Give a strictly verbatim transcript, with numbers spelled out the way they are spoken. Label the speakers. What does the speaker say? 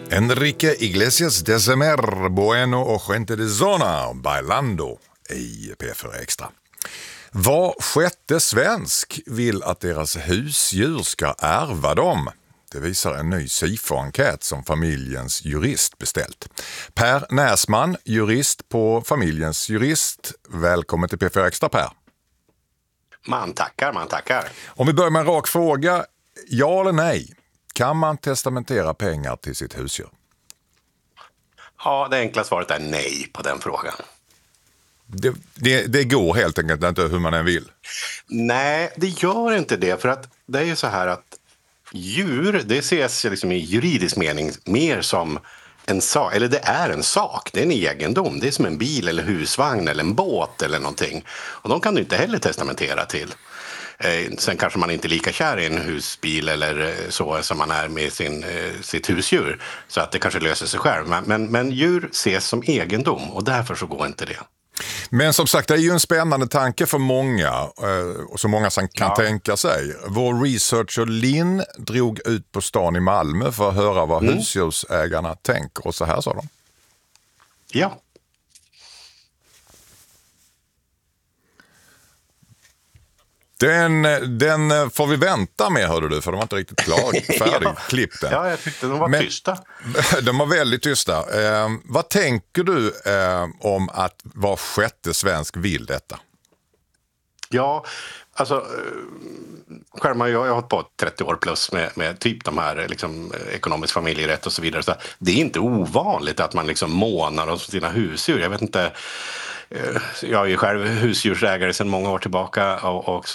Speaker 1: Enrique Iglesias de Semer, Bueno och Gente de Zona, Bailando i P fyra Extra. Var sjätte svensk vill att deras husdjur ska ärva dem. Det visar en ny SIFO-enkät som Familjens Jurist beställt. Per Näsman, jurist på Familjens Jurist. Välkommen till P fyra Extra, Per.
Speaker 2: Man tackar, man tackar.
Speaker 1: Om vi börjar med en rak fråga. Ja eller nej? Kan man testamentera pengar till sitt husdjur?
Speaker 2: Ja, det enkla svaret är nej på den frågan.
Speaker 1: Det, det, det går helt enkelt inte hur man än vill.
Speaker 2: Nej, det gör inte det. För att det är ju så här att djur, det ses liksom i juridisk mening mer som en sak. Eller det är en sak, det är en egendom. Det är som en bil eller husvagn eller en båt eller någonting. Och de kan du inte heller testamentera till. Eh, sen kanske man inte är lika kär i en husbil eller så som man är med sin, eh, sitt husdjur. Så att det kanske löser sig själv. Men, men, men djur ses som egendom och därför så går inte det.
Speaker 1: Men som sagt, det är ju en spännande tanke för många, och så många som kan ja. tänka sig. Vår researcher Linn drog ut på stan i Malmö för att höra vad mm. husdjursägarna tänker, och så här sa de.
Speaker 2: Ja.
Speaker 1: Den, den får vi vänta med, hörde du, för de var inte riktigt klar, färdig,
Speaker 2: ja.
Speaker 1: klipp den.
Speaker 2: Ja, jag tyckte de var Men, tysta.
Speaker 1: De var väldigt tysta. Eh, vad tänker du eh, om att var sjätte svensk vill detta?
Speaker 2: Ja, alltså själv jag, jag har hållit på trettio år plus med, med typ de här liksom, ekonomisk familjerätt och så vidare. Så det är inte ovanligt att man liksom månar om sina husdjur. Jag vet inte... Jag är ju själv husdjursägare sedan många år tillbaka och, och